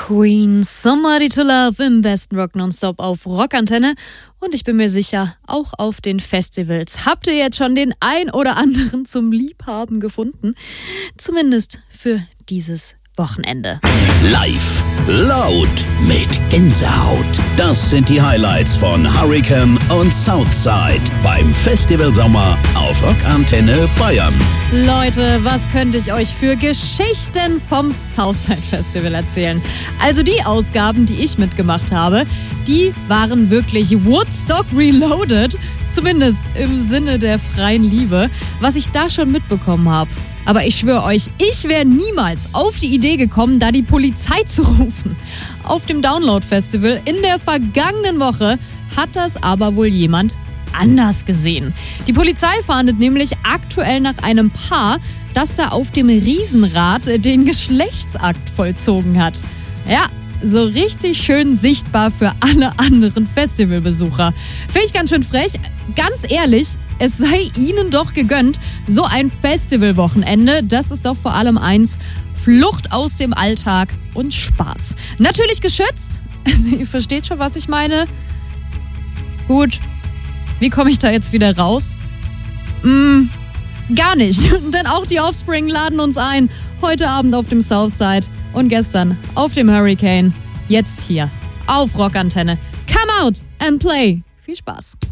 Queen, Somebody to Love im besten Rock Nonstop auf Rockantenne. Und ich bin mir sicher, auch auf den Festivals habt ihr jetzt schon den ein oder anderen zum Liebhaben gefunden. Zumindest für dieses Wochenende. Live, laut, mit Gänsehaut. Das sind die Highlights von Hurricane und Southside beim Festival Sommer auf Rockantenne Bayern. Leute, was könnte ich euch für Geschichten vom Southside Festival erzählen? Also die Ausgaben, die ich mitgemacht habe, die waren wirklich Woodstock Reloaded. Zumindest im Sinne der freien Liebe, was ich da schon mitbekommen habe. Aber ich schwöre euch, ich wäre niemals auf die Idee gekommen, da die Polizei zu rufen. Auf dem Download-Festival in der vergangenen Woche hat das aber wohl jemand anders gesehen. Die Polizei fahndet nämlich aktuell nach einem Paar, das da auf dem Riesenrad den Geschlechtsakt vollzogen hat. Ja, so richtig schön sichtbar für alle anderen Festivalbesucher. Finde ich ganz schön frech. Ganz ehrlich, es sei ihnen doch gegönnt. So ein Festivalwochenende, das ist doch vor allem eins: Flucht aus dem Alltag und Spaß. Natürlich geschützt. Also ihr versteht schon, was ich meine. Gut, wie komme ich da jetzt wieder raus? Gar nicht. Denn auch die Offspring laden uns ein. Heute Abend auf dem Southside und gestern auf dem Hurricane. Jetzt hier auf Rockantenne. Come out and play. Viel Spaß.